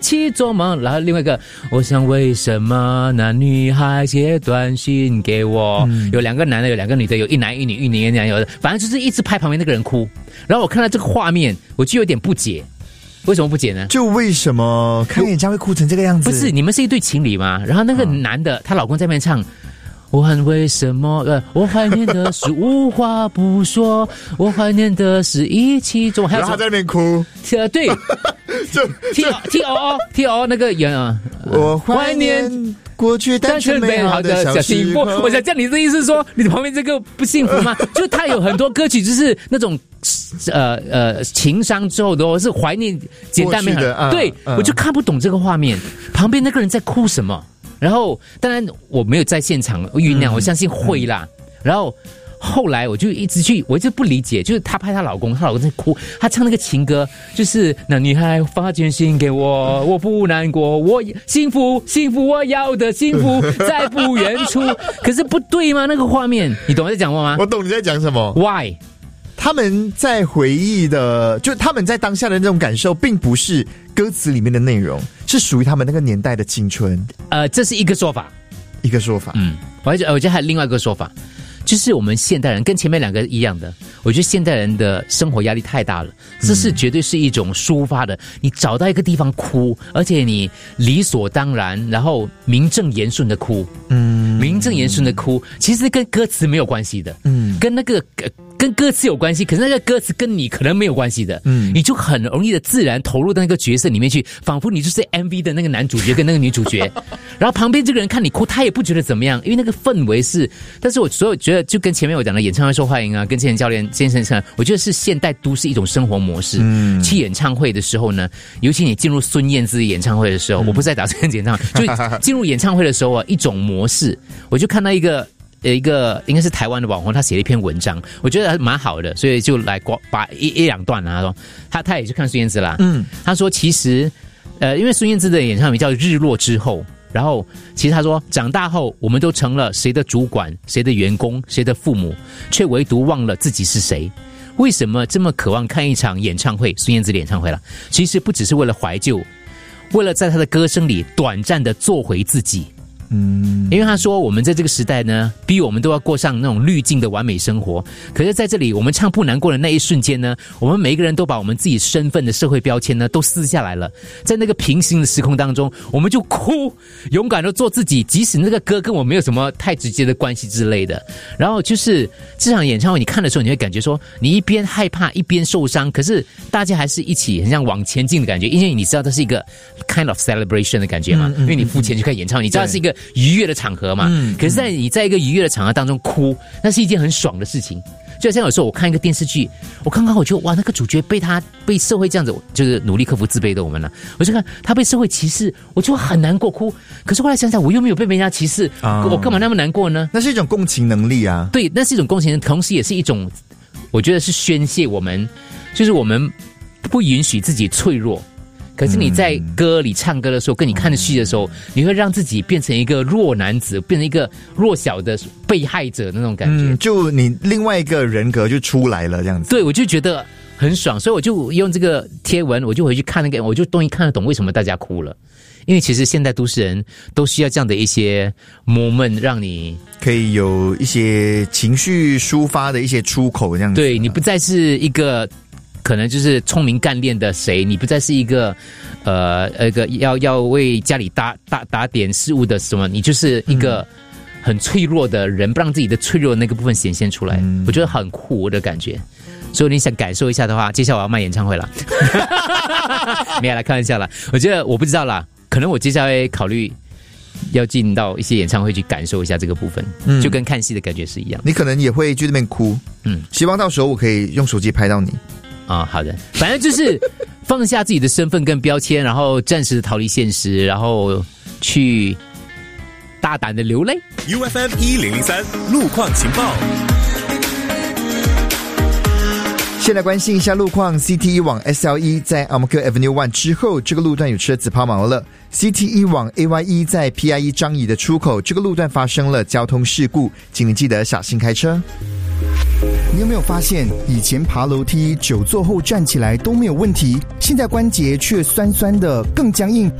起做梦，然后另外一个，我想为什么那女孩写短信给我？有2个男的，有2个女的，有一男一女，一男一男，有的，反正就是一直拍旁边那个人哭。然后我看到这个画面，我就有点不解，为什么不解呢？ 就为什么看演唱会哭成这个样子？ 不是你们是一对情侣吗？然后那个男的，他老公在那边唱。我很为什么我怀念的是无话不说，我怀念的是一起做。 然后他在那边哭， 对，就 T O 那个人啊， 我怀念过去单纯美好的小幸福。 我想这样，你的意思是说，你的旁边这个不幸福吗？就他有很多歌曲，就是那种情伤之后的，或是怀念简单美好的。对，我就看不懂这个画面，旁边那个人在哭什么？然后，当然我没有在现场酝酿，我相信会啦。然后后来我就我就不理解，就是她拍她老公在哭，她唱那个情歌，就是那女孩发简讯给我，我不难过，我幸福，我要的幸福在不远处。可是不对吗？那个画面，你懂我在讲话吗？ 我懂你在讲什么。 Why？ 他们在回忆的，就他们在当下的那种感受，并不是歌词里面的内容，是属于他们那个年代的青春。 这是一个说法。我觉得还有另外一个说法，就是我们现代人跟前面2个一样的，我觉得现代人的生活压力太大了，这是绝对是一种抒发的。你找到一个地方哭，而且你理所当然，然后名正言顺的哭，名正言顺的哭，其实跟歌词没有关系的，跟那个。跟歌词有关系，可是那个歌词跟你可能没有关系的，你就很容易的自然投入到那个角色里面去，仿佛你就是 MV 的那个男主角跟那个女主角，然后旁边这个人看你哭，他也不觉得怎么样，因为那个氛围是。但是我所有觉得，就跟前面我讲的演唱会受欢迎啊，跟之前教练先生，我觉得是现代都市一种生活模式。去演唱会的时候呢，尤其你进入孙燕姿演唱会的时候，我不是在打算演唱会，就进入演唱会的时候啊，一种模式，我就看到一个应该是台湾的网红，他写了一篇文章，我觉得蛮好的，所以就来把一两段啊，他也去看孙燕姿啦。他说其实因为孙燕姿的演唱会叫《日落之后》，然后其实他说长大后我们都成了谁的主管、谁的员工、谁的父母，却唯独忘了自己是谁。为什么这么渴望看一场演唱会？孙燕姿的演唱会了，其实不只是为了怀旧，为了在她的歌声里短暂的做回自己。因为他说我们在这个时代呢，逼我们都要过上那种滤镜的完美生活，可是在这里我们唱不难过的那一瞬间呢，我们每一个人都把我们自己身份的社会标签呢都撕下来了，在那个平行的时空当中，我们就哭，勇敢的做自己，即使那个歌跟我没有什么太直接的关系之类的。然后就是这场演唱会你看的时候，你会感觉说你一边害怕一边受伤，可是大家还是一起很像往前进的感觉，因为你知道这是一个 kind of celebration 的感觉嘛，因为你付钱去看演唱会，你知道是一个愉悦的场合嘛，可是你在一个愉悦的场合当中哭，那是一件很爽的事情。就像有时候我看一个电视剧，我看我就哇，那个主角被社会这样子，就是努力克服自卑的我们了，我就看他被社会歧视，我就很难过哭。可是后来想想，我又没有被人家歧视，我干嘛那么难过呢？ 那是一种共情能力啊。 对，那是一种共情能力，同时也是一种，我觉得是宣泄我们，就是我们不允许自己脆弱。可是你在歌里唱歌的时候，跟你看戏的时候，你会让自己变成一个弱男子，变成一个弱小的被害者那种感觉。 就你另外一个人格就出来了这样子。 对，我就觉得很爽，所以我就用这个贴文，我就回去看那个，我就终于看得懂为什么大家哭了。因为其实现代都市人都需要这样的一些 moment， 让你可以有一些情绪抒发的一些出口这样子。 对，你不再是一个可能就是聪明干练的谁，你不再是一个要为家里打点事务的什么，你就是一个很脆弱的人，不让自己的脆弱的那个部分显现出来，我觉得很酷的感觉。所以你想感受一下的话，接下来我要卖演唱会了。没有啦，开玩笑啦。我觉得我不知道啦，可能我接下来考虑要进到一些演唱会去感受一下这个部分，就跟看戏的感觉是一样。 你可能也会去那边哭，希望到时候我可以用手机拍到你。 好的，反正就是放下自己的身份跟标签，然后暂时逃离现实，然后去大胆的流泪。 UFM 1003路况情报。 先来关心一下路况 ，CT1 往 SL1 在 Ang-Mo-Kio Avenue 1之后，这个路段有车子抛锚了。CT1 往 AY1 在 PIE 张仪的出口，这个路段发生了交通事故，请你记得小心开车。 你有没有发现，以前爬楼梯久坐后站起来都没有问题，现在关节却酸酸的，更僵硬，